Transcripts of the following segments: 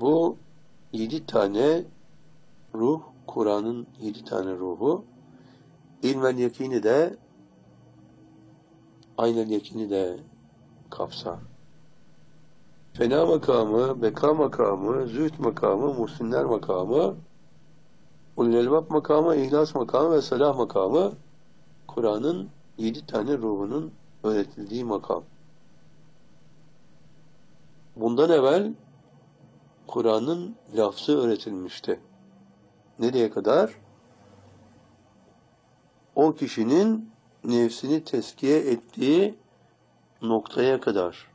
Bu 7 tane ruh, Kur'an'ın 7 tane ruhu, ilmel yakini de, aynel yakini de kapsar. Fena makamı, beka makamı, zühd makamı, muhsinler makamı, ulul elbab makamı, ihlas makamı ve salah makamı, Kur'an'ın 7 tane ruhunun öğretildiği makam. Bundan evvel Kur'an'ın lafzı öğretilmişti. Nereye kadar? O kişinin nefsini tezkiye ettiği noktaya kadar.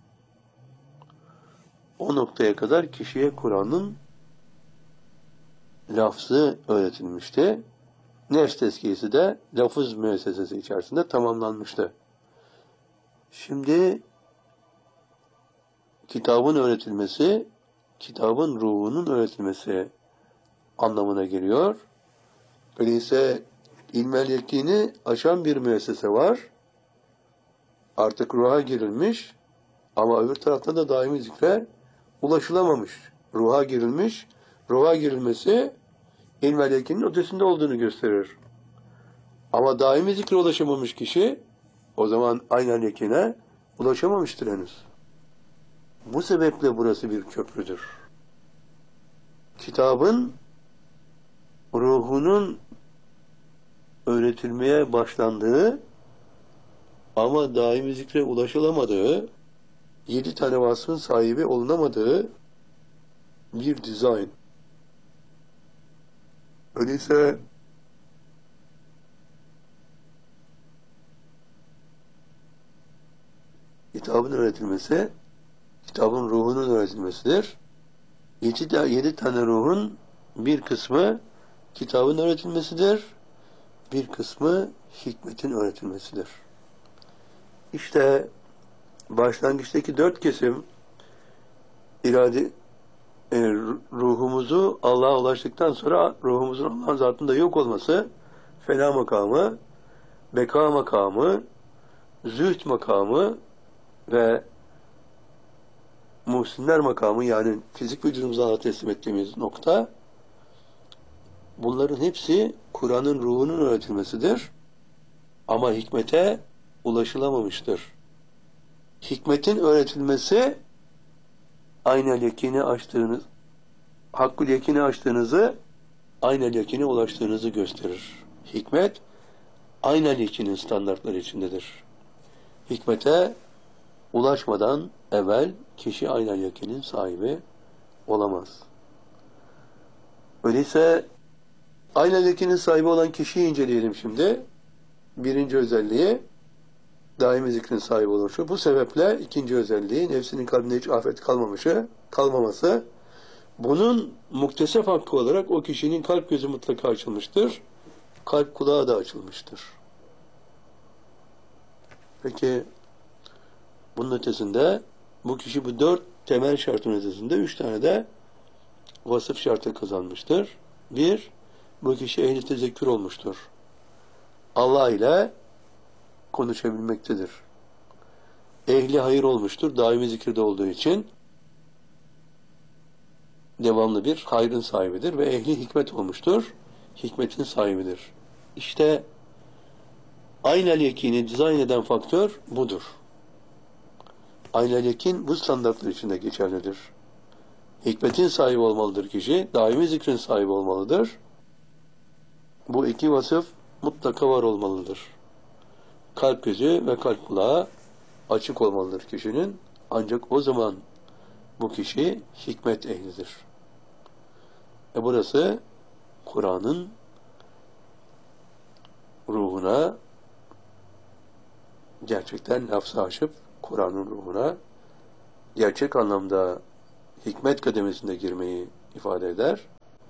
O noktaya kadar kişiye Kur'an'ın lafzı öğretilmişti. Nefs tezkiyesi de lafız müessesesi içerisinde tamamlanmıştı. Şimdi kitabın öğretilmesi, kitabın ruhunun öğretilmesi anlamına geliyor. Öyleyse ilmel yakini aşan bir müessese var. Artık ruha girilmiş ama öbür tarafta da daimi zikre ulaşılamamış. Ruha girilmiş, ruha girilmesi ilmel yakinin ötesinde olduğunu gösterir. Ama daimi zikre ulaşamamış kişi o zaman aynel yakine ulaşamamıştır henüz. Bu sebeple burası bir köprüdür. Kitabın ruhunun öğretilmeye başlandığı ama daimi zikre ulaşılamadığı, 7 tane vasfın sahibi olunamadığı bir dizayn. Öyleyse kitabın öğretilmesi, kitabın ruhunun öğretilmesidir. 7 tane ruhun bir kısmı kitabın öğretilmesidir, bir kısmı hikmetin öğretilmesidir. İşte başlangıçtaki 4 kesim ruhumuzu Allah'a ulaştıktan sonra ruhumuzun Allah'ın zatında yok olması, fena makamı, beka makamı, zühd makamı ve muhsinler makamı, yani fizik vücudumuzu Allah'a teslim ettiğimiz nokta, bunların hepsi Kur'an'ın ruhunun öğretilmesidir. Ama hikmete ulaşılamamıştır. Hikmetin öğretilmesi aynel yakini açtığınız, hakkul yakini açtığınızı, aynel yakine ulaştığınızı gösterir. Hikmet aynel yakinin standartları içindedir. Hikmete ulaşmadan evvel kişi aynel yakinin sahibi olamaz. Öyleyse aynel yakinin sahibi olan kişiyi inceleyelim şimdi. Birinci özelliği daimi zikrin sahibi oluşu. Bu sebeple ikinci özelliği nefsinin kalbinde hiç afet kalmaması. Bunun muktesef hakkı olarak o kişinin kalp gözü mutlaka açılmıştır. Kalp kulağı da açılmıştır. Peki bunun ötesinde bu kişi bu 4 temel şartın ötesinde 3 tane de vasıf şartı kazanmıştır. 1. Bu kişi ehli tezekkür olmuştur. Allah ile konuşabilmektedir. Ehli hayır olmuştur. Daimi zikirde olduğu için devamlı bir hayrın sahibidir ve ehli hikmet olmuştur. Hikmetin sahibidir. İşte aynel yakini dizayn eden faktör budur. Aynel yakin bu standartlar içinde geçerlidir. Hikmetin sahibi olmalıdır kişi, daimi zikrin sahibi olmalıdır. Bu iki vasıf mutlaka var olmalıdır. Kalp gözü ve kalp kulağı açık olmalıdır kişinin. Ancak o zaman bu kişi hikmet ehlidir. Burası Kur'an'ın ruhuna gerçekten lafz-ı aşıp Kur'an'ın ruhuna gerçek anlamda hikmet kademesinde girmeyi ifade eder.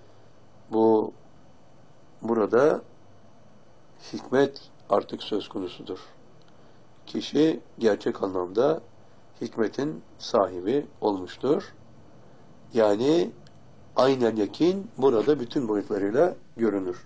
Burada hikmet artık söz konusudur. Kişi gerçek anlamda hikmetin sahibi olmuştur. Yani aynel yakin burada bütün boyutlarıyla görünür.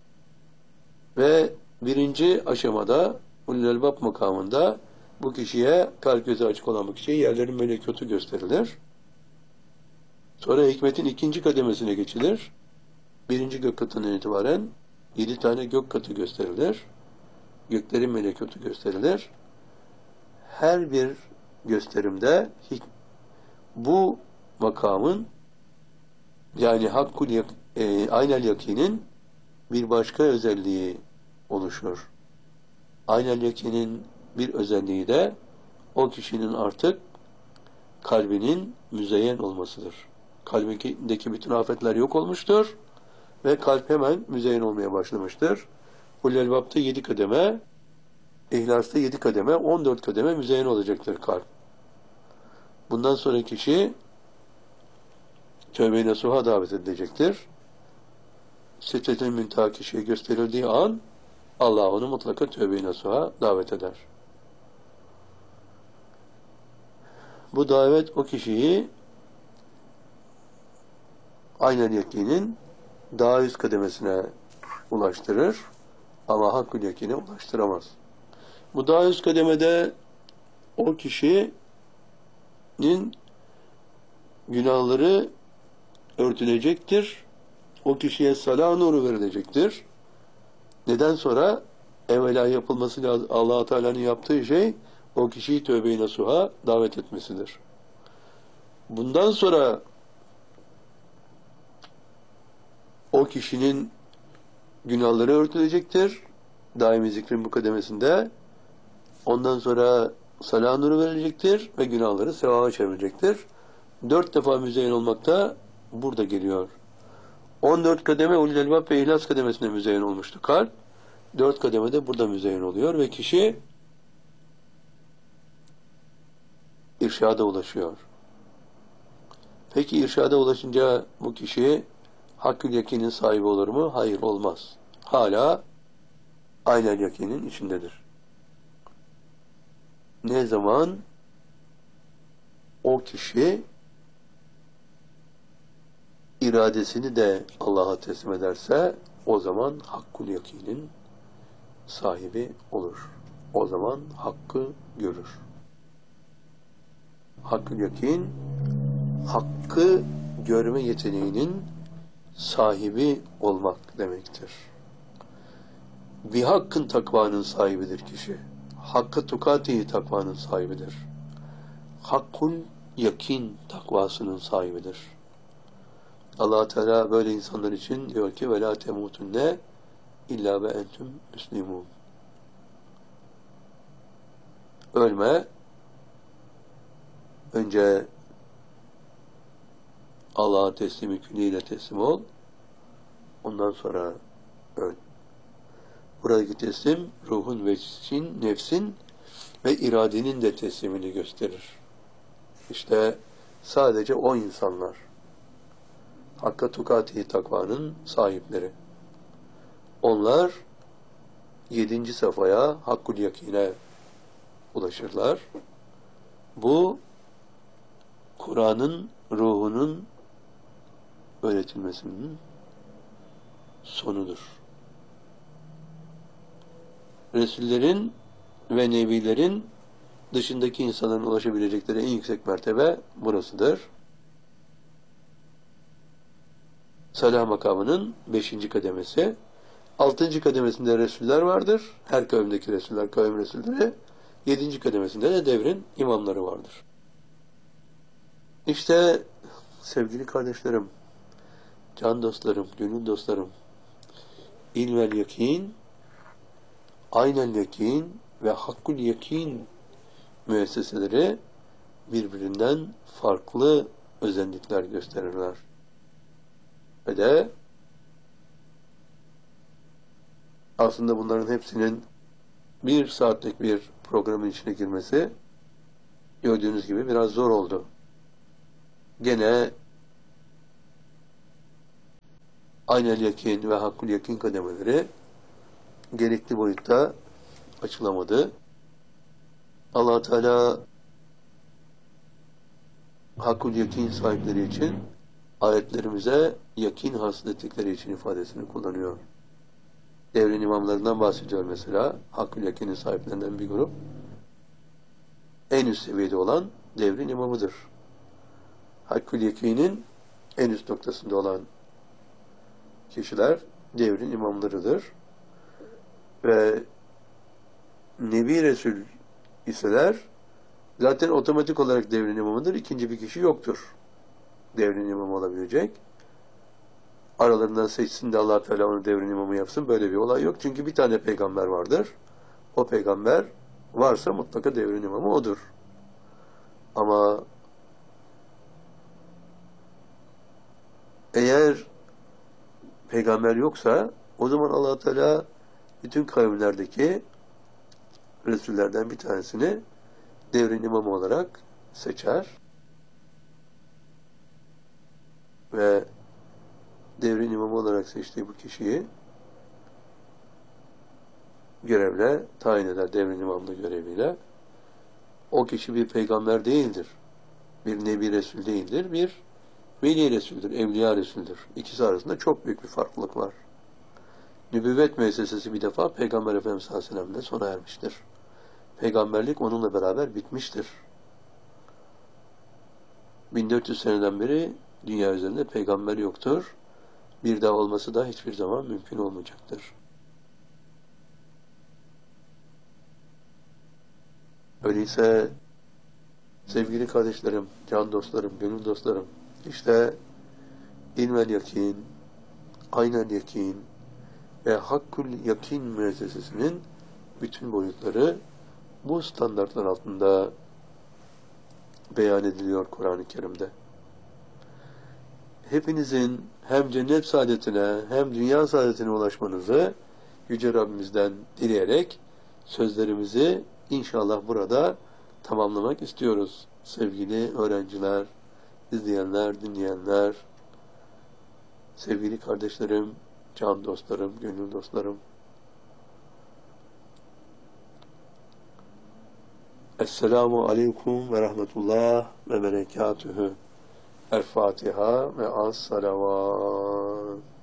Ve birinci aşamada ulul elbab makamında bu kişiye, kalp gözü açık olan bu kişiye yerlerin melekutu gösterilir. Sonra hikmetin ikinci kademesine geçilir. Birinci gök katından itibaren 7 tane gök katı gösterilir. Göklerin melekutu gösterilir. Her bir gösterimde bu makamın, yani aynel yakinin bir başka özelliği oluşur. Aynel yakinin bir özelliği de o kişinin artık kalbinin müzeyyen olmasıdır. Kalbindeki bütün afetler yok olmuştur ve kalp hemen müzeyyen olmaya başlamıştır. Hulelbap'ta 7 kademe, İhlas'ta 7 kademe, 14 kademe müzeyyen olacaktır kalp. Bundan sonra kişi tövbe-i nasuha davet edilecektir. Sidret-i Münteha kişiye gösterildiği an Allah onu mutlaka tövbe-i nasuha davet eder. Bu davet o kişiyi aynen yakinin daha üst kademesine ulaştırır ama hakkül yakine ulaştıramaz. Bu daha üst kademede o kişinin günahları örtülecektir. O kişiye salah nuru verilecektir. Neden sonra? Evvela yapılması lazım. Allah-u Teala'nın yaptığı şey o kişiyi tövbe-i nasuha davet etmesidir. Bundan sonra o kişinin günahları örtülecektir. Daimi zikrin bu kademesinde. Ondan sonra salah nuru verilecektir ve günahları sevaba çevrilecektir. 4 defa müzeyyen olmakta burada geliyor. 14 kademe ulul elbab ve ihlas kademesinde müzeyyen olmuştu kalp. 4 kademede burada müzeyyen oluyor ve kişi irşada ulaşıyor. Peki irşada ulaşınca bu kişi hakkül yakinin sahibi olur mu? Hayır, olmaz. Hala aynel yakinin içindedir. Ne zaman o kişi iradesini de Allah'a teslim ederse o zaman hakkul yakinin sahibi olur. O zaman hakkı görür. Hakkul yakin, hakkı görme yeteneğinin sahibi olmak demektir. Bir hakkın takvanın sahibidir kişi. Hakkı tukatihi takvanın sahibidir. Hakkul yakin takvasının sahibidir. Allah Teala böyle insanlar için diyor ki وَلَا تَمُوتُنَّ اِلَّا وَاَنْتُمْ مُسْلِمُونَ. Ölme, önce Allah'a teslimi külliyle teslim ol, ondan sonra öl. Buradaki teslim ruhun ve nefsin ve iradenin de teslimini gösterir. İşte sadece o insanlar Hakka tukati takvanın sahipleri. Onlar 7. safhaya hakkul yakine ulaşırlar. Bu Kur'an'ın ruhunun öğretilmesinin sonudur. Resullerin ve nebilerin dışındaki insanların ulaşabilecekleri en yüksek mertebe burasıdır. Salah makamının 5. kademesi. 6. kademesinde Resuller vardır. Her kavimdeki Resuller, kavim Resulleri. 7. kademesinde de devrin imamları vardır. İşte sevgili kardeşlerim, can dostlarım, gönül dostlarım, ilmel yakin, aynel yakin ve hakkul yakin müesseseleri birbirinden farklı özellikler gösterirler. Ve de aslında bunların hepsinin 1 saatlik bir programın içine girmesi gördüğünüz gibi biraz zor oldu. Gene aynel yakin ve hakkul yakin kademeleri gerekli boyutta açılamadı. Allah Teala hakkul yakin sahipleri için ayetlerimize yakin hasıl ettikleri için ifadesini kullanıyor. Devrin imamlarından bahsediyor mesela. Hakkul yakinin sahiplerinden bir grup. En üst seviyede olan devrin imamıdır. Hakkul yakinin en üst noktasında olan kişiler devrin imamlarıdır. Ve Nebi Resul iseler zaten otomatik olarak devrin imamıdır. İkinci bir kişi yoktur devrin imamı olabilecek. Aralarından seçsin de Allah Teala onu devrin imamı yapsın. Böyle bir olay yok. Çünkü bir tane peygamber vardır. O peygamber varsa mutlaka devrin imamı odur. Ama eğer peygamber yoksa o zaman Allah Teala bütün kavimlerdeki Resullerden bir tanesini devrin imamı olarak seçer ve devrin imamı olarak seçtiği bu kişiyi görevle tayin eder, devrin imamlığı göreviyle. O kişi bir peygamber değildir. Bir Nebi Resul değildir. Bir Veli Resul'dür, Evliya Resul'dür. İkisi arasında çok büyük bir farklılık var. Nübüvvet müessesesi bir defa Peygamber Efendimiz sallallahu aleyhi ve sellem'le sona ermiştir. Peygamberlik onunla beraber bitmiştir. 1400 seneden beri dünya üzerinde peygamber yoktur. Bir daha olması da hiçbir zaman mümkün olmayacaktır. Öyleyse sevgili kardeşlerim, can dostlarım, gönül dostlarım, işte ilmel yakin, aynel yakin ve hakkul yakin müessesesinin bütün boyutları bu standartlar altında beyan ediliyor Kur'an-ı Kerim'de. Hepinizin hem cennet saadetine hem dünya saadetine ulaşmanızı Yüce Rabbimizden dileyerek sözlerimizi inşallah burada tamamlamak istiyoruz. Sevgili öğrenciler, izleyenler, dinleyenler, sevgili kardeşlerim, can dostlarım, gönül dostlarım. Esselamu aleyküm ve rahmetullah ve berekatühü. El Fatiha ve as-salavat.